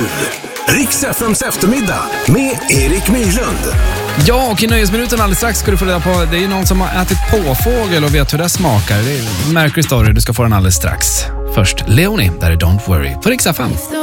Riks FMs eftermiddag med Erik Myrlund. Ja, och i nöjesminuten alldeles strax ska du få reda på, det är ju någon som har ätit påfågel och vet hur det smakar. Det är en märklig story, du ska få den alldeles strax. Först Leonie, där är Don't Worry på Riks FM.